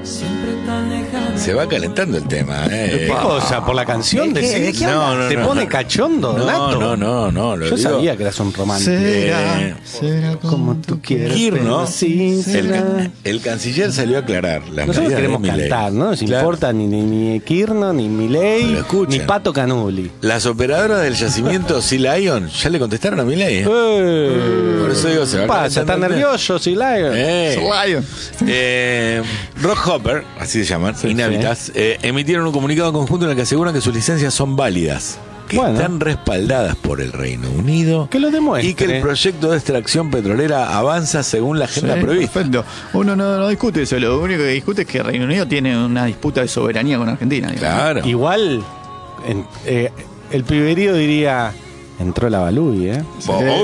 Se va calentando el tema, ¿Qué cosa? ¿Por la canción? ¿De qué no, ¿Te pone cachondo, Donato? No. Yo sabía que eras un romántico. Será Como tú quieres. Kirno, Sí, será. el canciller salió a aclarar las Nosotros medidas queremos de Milei. cantar, ¿no? Nos Claro. importa ni Kirno, ni Milei, Pero escuchen. ni Pato Canuli. Las operadoras del yacimiento Sea Lion ya le contestaron a Milei. Por eso digo, se va ¿Qué pasa? ¿Está calentando el nervioso, Sea Lion? Lion. Rockhopper, así se llaman, Sí, Inhabitas, emitieron un comunicado conjunto en el que aseguran que sus licencias son válidas, que Bueno. están respaldadas por el Reino Unido Que lo demuestre. y que el proyecto de extracción petrolera avanza según la agenda Sí, prevista. perfecto. Uno no discute eso, lo único que discute es que Reino Unido tiene una disputa de soberanía con Argentina. digamos. Claro. Igual, el piberío diría, entró la Balui, ¿eh? Bo-